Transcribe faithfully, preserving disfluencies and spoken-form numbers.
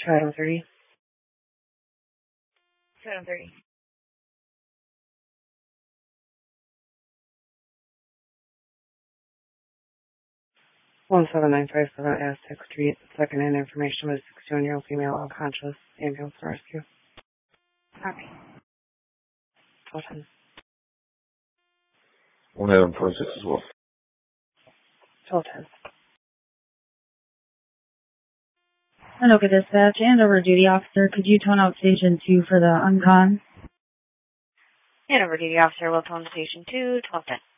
Shadow thirty. Shadow thirty. one seven nine five seven Aztec Street. Second-hand information was sixty-one-year-old female unconscious. Ambulance and rescue. Copy. twelve ten. One item four six as well. twelve ten. Anoka Dispatch and over duty officer, could you tone out station two for the uncon? And over duty officer will tone station two, twelve ten.